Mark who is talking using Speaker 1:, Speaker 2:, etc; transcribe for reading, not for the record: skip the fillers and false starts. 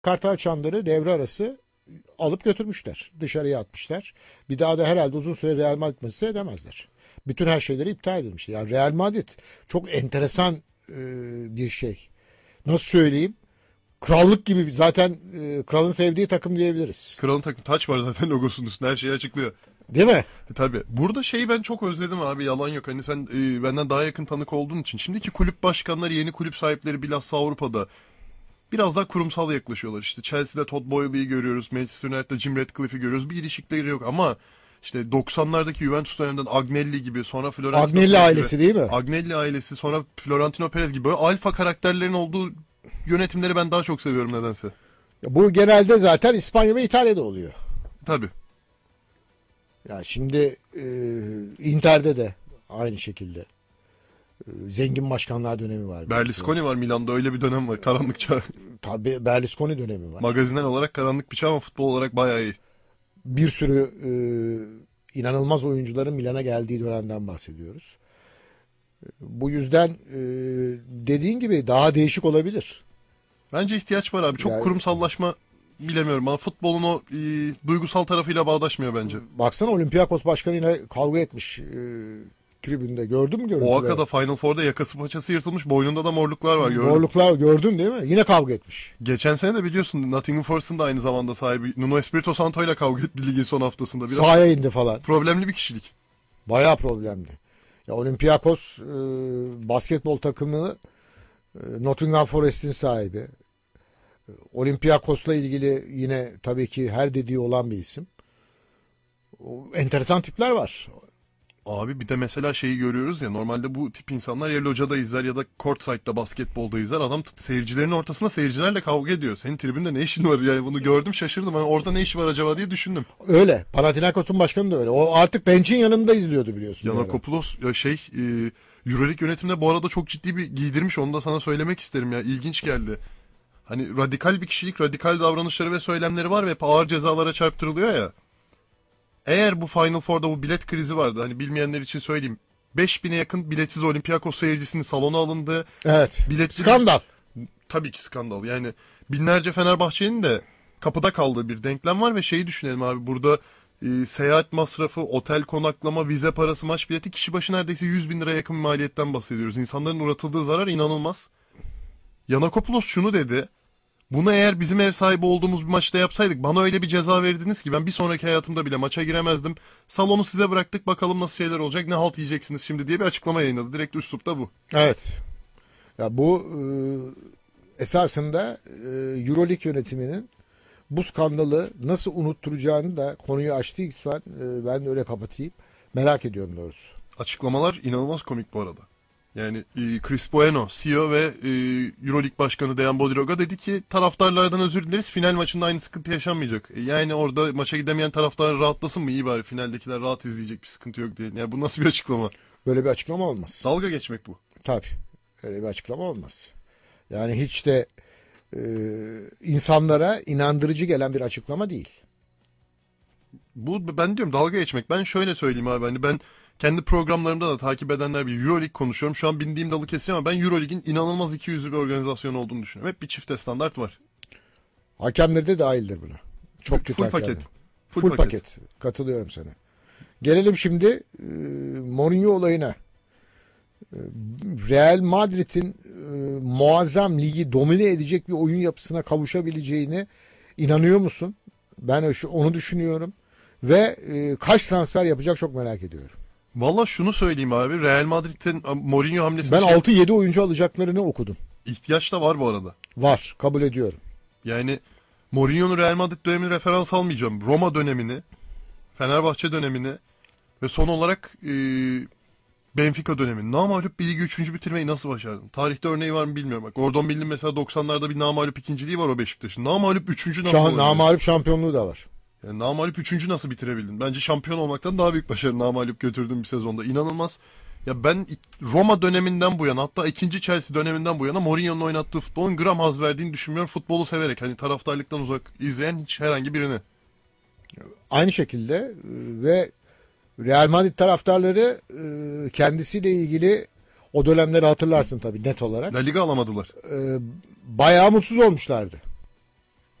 Speaker 1: Kartal Çandar'ı devre arası alıp götürmüşler. Dışarıya atmışlar. Bir daha da herhalde uzun süre Real Madrid maçı edemezler. Bütün her şeyleri iptal edilmişti. Yani Real Madrid çok enteresan bir şey. Nasıl söyleyeyim? Krallık gibi, zaten kralın sevdiği takım diyebiliriz.
Speaker 2: Kralın takım taç var zaten logosunun üstünde, her şeyi açıklıyor.
Speaker 1: Değil mi?
Speaker 2: Tabii. Burada şeyi ben çok özledim abi, yalan yok. Hani sen benden daha yakın tanık olduğun için. Şimdiki kulüp başkanları, yeni kulüp sahipleri bilhassa Avrupa'da biraz daha kurumsal yaklaşıyorlar. İşte Chelsea'de Todd Boehly'yi görüyoruz. Manchester United'da Jim Ratcliffe'i görüyoruz. Bir ilişkileri yok ama işte 90'lardaki Juventus döneminden Agnelli gibi, sonra Florentino
Speaker 1: Agnelli
Speaker 2: Perez
Speaker 1: ailesi
Speaker 2: gibi,
Speaker 1: değil mi?
Speaker 2: Agnelli ailesi, sonra Florentino Perez gibi böyle alfa karakterlerin olduğu yönetimleri ben daha çok seviyorum nedense.
Speaker 1: Bu genelde zaten İspanya ve İtalya'da oluyor.
Speaker 2: Tabii.
Speaker 1: Ya şimdi Inter'de de aynı şekilde zengin başkanlar dönemi var.
Speaker 2: Berlusconi var Milan'da, öyle bir dönem var. Karanlık çağ.
Speaker 1: Tabii Berlusconi dönemi var.
Speaker 2: Magazinel olarak karanlık bir çağ ama futbol olarak bayağı iyi.
Speaker 1: Bir sürü inanılmaz oyuncuların Milan'a geldiği dönemden bahsediyoruz. Bu yüzden dediğin gibi daha değişik olabilir.
Speaker 2: Bence ihtiyaç var abi. Çok
Speaker 1: Yani,
Speaker 2: kurumsallaşma bilemiyorum. Ama futbolun o duygusal tarafıyla bağdaşmıyor bence.
Speaker 1: baksana Olympiakos başkanıyla kavga etmiş tribünde. Gördün mü görüntüleri?
Speaker 2: Oaxaca'da Final Four'da yakası paçası yırtılmış. Boynunda da morluklar var. Gördüm.
Speaker 1: Morluklar gördün değil mi? Yine kavga etmiş.
Speaker 2: Geçen sene de biliyorsun Nottingham Forest'ın da aynı zamanda sahibi Nuno Espirito Santo ile kavga etti ligin son haftasında. Biraz
Speaker 1: Sahaya indi falan.
Speaker 2: problemli bir kişilik.
Speaker 1: Bayağı problemli. Ya Olympiakos basketbol takımı Nottingham Forest'in sahibi. Olympiakos'la ilgili yine tabii ki her dediği olan bir isim. Enteresan tipler var.
Speaker 2: Abi bir de mesela şeyi görüyoruz ya, normalde bu tip insanlar ya locada izler ya da courtside'da basketbolda izler. Adam seyircilerin ortasında seyircilerle kavga ediyor. Senin tribünde ne işin var? Yani bunu gördüm, şaşırdım. Hani orada ne işi var acaba diye düşündüm.
Speaker 1: Öyle. Panathinaikos'un başkanı da öyle. O artık bench'in yanında izliyordu biliyorsun.
Speaker 2: Yanakopoulos Euroleague yönetiminde bu arada çok ciddi bir giydirmiş. Onu da sana söylemek isterim ya. İlginç geldi. Hani radikal bir kişilik, radikal davranışları ve söylemleri var ve ağır cezalara çarptırılıyor ya. Eğer bu Final Four'da bu bilet krizi vardı. Hani bilmeyenler için söyleyeyim. 5000'e yakın biletsiz Olympiakos seyircisinin salona alındığı.
Speaker 1: Evet.
Speaker 2: Biletli...
Speaker 1: Skandal.
Speaker 2: Tabii ki skandal. Yani binlerce Fenerbahçe'nin de kapıda kaldığı bir denklem var ve şeyi düşünelim abi. Burada seyahat masrafı, otel konaklama, vize parası, maç bileti, kişi başı neredeyse 100 bin liraya yakın bir maliyetten bahsediyoruz. İnsanların uğratıldığı zarar inanılmaz. Yanakopoulos şunu dedi. Bunu eğer bizim ev sahibi olduğumuz bir maçta yapsaydık, bana öyle bir ceza verdiniz ki ben bir sonraki hayatımda bile maça giremezdim. Salonu size bıraktık, bakalım nasıl şeyler olacak, ne halt yiyeceksiniz şimdi diye bir açıklama yayınladı. Direkt üslup da bu.
Speaker 1: Evet. Ya bu esasında Euroleague yönetiminin bu skandalı nasıl unutturacağını da, konuyu açtıysan ben de öyle kapatayım. Merak ediyorum doğrusu.
Speaker 2: Açıklamalar inanılmaz komik bu arada. Yani Chris Bueno, CEO ve Euroleague Başkanı Dejan Bodiroga dedi ki taraftarlardan özür dileriz, final maçında aynı sıkıntı yaşanmayacak. Yani orada maça gidemeyen taraftar rahatlasın mı, iyi bari finaldekiler rahat izleyecek, bir sıkıntı yok diye. Yani bu nasıl bir açıklama?
Speaker 1: Böyle bir açıklama olmaz.
Speaker 2: Dalga geçmek bu.
Speaker 1: Tabii. Öyle bir açıklama olmaz. Yani hiç de insanlara inandırıcı gelen bir açıklama değil.
Speaker 2: Bu ben diyorum dalga geçmek. Ben şöyle söyleyeyim abi, hani ben kendi programlarımda da takip edenler bir Euroleague konuşuyorum. Şu an bindiğim dalı kesiyorum ama ben Euroleague'in inanılmaz ikiyüzlü bir organizasyon olduğunu düşünüyorum. Hep bir çifte standart var.
Speaker 1: Hakemleri de dahildir buna. Çok kötü
Speaker 2: full
Speaker 1: hakemler.
Speaker 2: paket.
Speaker 1: Full paket. Katılıyorum sana. Gelelim şimdi Mourinho olayına. Real Madrid'in muazzam ligi domine edecek bir oyun yapısına kavuşabileceğine inanıyor musun? Ben onu düşünüyorum. Ve kaç transfer yapacak çok merak ediyorum.
Speaker 2: Valla şunu söyleyeyim abi. Real Madrid'in Mourinho hamlesi...
Speaker 1: Ben 6-7 oyuncu alacaklarını okudum.
Speaker 2: İhtiyaç da var bu arada.
Speaker 1: Var. Kabul ediyorum.
Speaker 2: Yani Mourinho'nun Real Madrid dönemini referans almayacağım. Roma dönemini, Fenerbahçe dönemini ve son olarak Benfica dönemini. Namağlup bir ligi 3. bitirmeyi nasıl başardın? Tarihte örneği var mı bilmiyorum. Bak Gordon Bill'in mesela 90'larda bir namağlup ikinciliği var o Beşiktaş'ın. Namağlup 3. nasıl olabilir?
Speaker 1: Namağlup şampiyonluğu da var.
Speaker 2: Yani namağlup 3. nasıl bitirebildin? Bence şampiyon olmaktan daha büyük başarı namağlup götürdüğün bir sezonda. İnanılmaz. Ya ben Roma döneminden bu yana, hatta 2. Chelsea döneminden bu yana Mourinho'nun oynattığı futbolun gram haz verdiğini düşünmüyorum. Futbolu severek, hani taraftarlıktan uzak izleyen hiç herhangi birini.
Speaker 1: Aynı şekilde ve Real Madrid taraftarları kendisiyle ilgili o dönemleri hatırlarsın tabii net olarak.
Speaker 2: La Liga alamadılar.
Speaker 1: Bayağı mutsuz olmuşlardı.